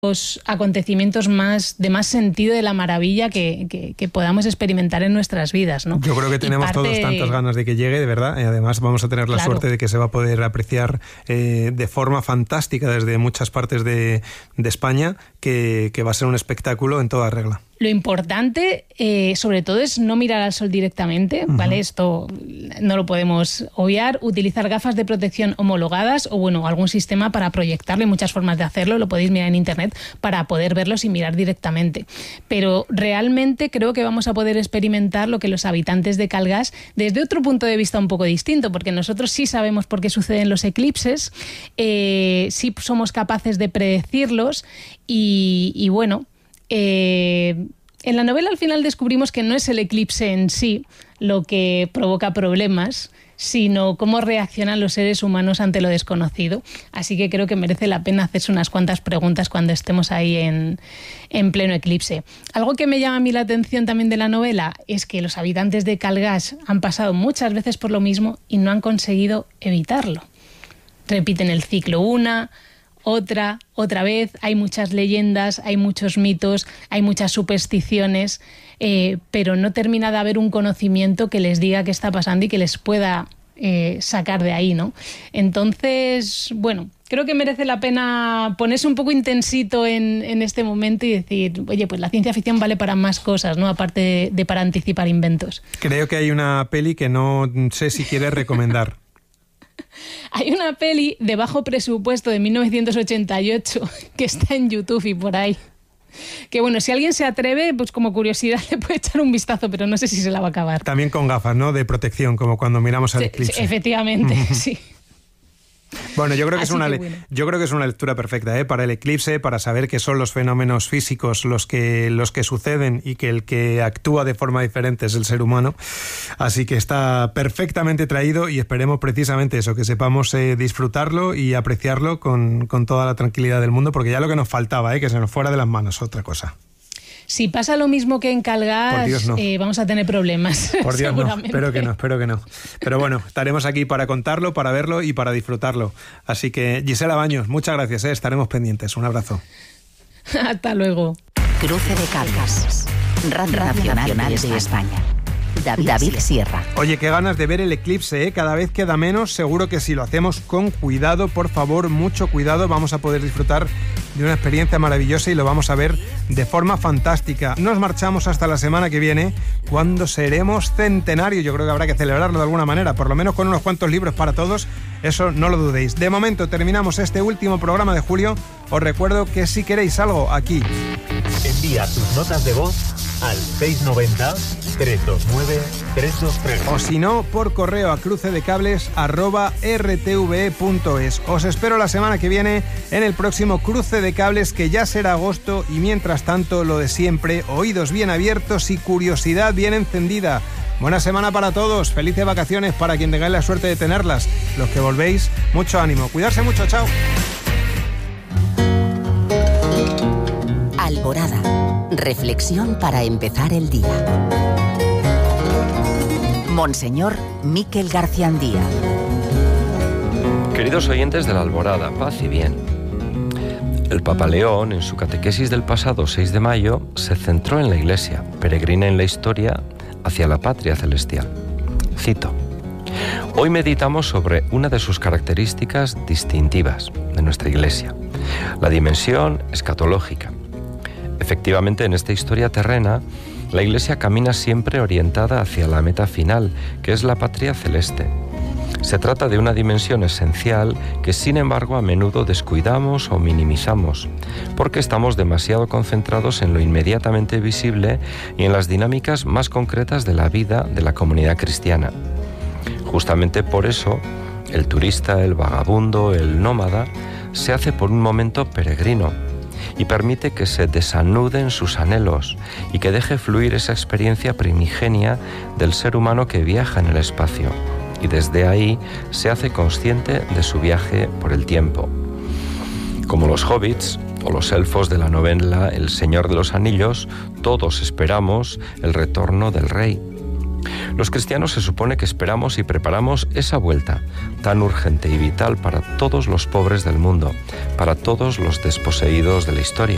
los acontecimientos de más sentido de la maravilla que podamos experimentar en nuestras vidas, ¿no? Yo creo que tenemos todos tantas ganas de que llegue, de verdad, y además vamos a tener la suerte de que se va a poder apreciar de forma fantástica desde muchas partes de España, que va a ser un espectáculo en toda regla. Lo importante, sobre todo, es no mirar al sol directamente, ¿vale? Esto no lo podemos obviar. Utilizar gafas de protección homologadas o, bueno, algún sistema para proyectarlo. Hay muchas formas de hacerlo, lo podéis mirar en internet para poder verlo sin mirar directamente. Pero realmente creo que vamos a poder experimentar lo que los habitantes de Calgas, desde otro punto de vista un poco distinto, porque nosotros sí sabemos por qué suceden los eclipses, sí somos capaces de predecirlos y bueno... en la novela al final descubrimos que no es el eclipse en sí lo que provoca problemas, sino cómo reaccionan los seres humanos ante lo desconocido. Así que creo que merece la pena hacerse unas cuantas preguntas cuando estemos ahí en pleno eclipse. Algo que me llama a mí la atención también de la novela es que los habitantes de Calgas han pasado muchas veces por lo mismo y no han conseguido evitarlo. Repiten el ciclo otra vez, hay muchas leyendas, hay muchos mitos, hay muchas supersticiones, pero no termina de haber un conocimiento que les diga qué está pasando y que les pueda sacar de ahí, ¿no? Entonces, bueno, creo que merece la pena ponerse un poco intensito en este momento y decir, oye, pues la ciencia ficción vale para más cosas, ¿no? Aparte de para anticipar inventos. Creo que hay una peli que no sé si quieres recomendar. Hay una peli de bajo presupuesto de 1988 que está en YouTube y por ahí. Que bueno, si alguien se atreve, pues como curiosidad le puede echar un vistazo, pero no sé si se la va a acabar. También con gafas, ¿no? De protección, como cuando miramos al eclipse. Sí, efectivamente, sí. Bueno, yo creo que es una lectura perfecta, para el eclipse, para saber qué son los fenómenos físicos los que suceden y que el que actúa de forma diferente es el ser humano. Así que está perfectamente traído y esperemos precisamente eso, que sepamos disfrutarlo y apreciarlo con toda la tranquilidad del mundo, porque ya lo que nos faltaba, que se nos fuera de las manos, otra cosa. Si pasa lo mismo que en Calgas, no. Vamos a tener problemas. Por Dios, no. Espero que no. Pero bueno, estaremos aquí para contarlo, para verlo y para disfrutarlo. Así que, Gisela Baños, muchas gracias, estaremos pendientes. Un abrazo. Hasta luego. Cruce de Calgas, Radio Nacional de España. David Sierra. Oye, qué ganas de ver el eclipse, Cada vez queda menos. Seguro que si lo hacemos con cuidado, por favor, mucho cuidado, vamos a poder disfrutar de una experiencia maravillosa y lo vamos a ver de forma fantástica. Nos marchamos hasta la semana que viene, cuando seremos centenario. Yo creo que habrá que celebrarlo de alguna manera, por lo menos con unos cuantos libros para todos. Eso no lo dudéis. De momento terminamos este último programa de julio. Os recuerdo que si queréis algo aquí, envía tus notas de voz al 690-329-323. O si no, por correo a crucedecables@rtve.es. Os espero la semana que viene en el próximo Cruce de Cables, que ya será agosto, y mientras tanto, lo de siempre, oídos bien abiertos y curiosidad bien encendida. Buena semana para todos, felices vacaciones para quien tengáis la suerte de tenerlas. Los que volvéis, mucho ánimo, cuidarse mucho, chao. Alborada. Reflexión para empezar el día. Monseñor Miquel Garciandía. Queridos oyentes de la Alborada, paz y bien. El Papa León, en su catequesis del pasado 6 de mayo, se centró en la Iglesia, peregrina en la historia hacia la patria celestial. Cito: hoy meditamos sobre una de sus características distintivas de nuestra Iglesia, la dimensión escatológica. Efectivamente, en esta historia terrena, la Iglesia camina siempre orientada hacia la meta final, que es la patria celeste. Se trata de una dimensión esencial que, sin embargo, a menudo descuidamos o minimizamos, porque estamos demasiado concentrados en lo inmediatamente visible y en las dinámicas más concretas de la vida de la comunidad cristiana. Justamente por eso, el turista, el vagabundo, el nómada, se hace por un momento peregrino y permite que se desanuden sus anhelos y que deje fluir esa experiencia primigenia del ser humano que viaja en el espacio, y desde ahí se hace consciente de su viaje por el tiempo. Como los hobbits o los elfos de la novela El Señor de los Anillos, todos esperamos el retorno del rey. Los cristianos se supone que esperamos y preparamos esa vuelta, tan urgente y vital para todos los pobres del mundo, para todos los desposeídos de la historia.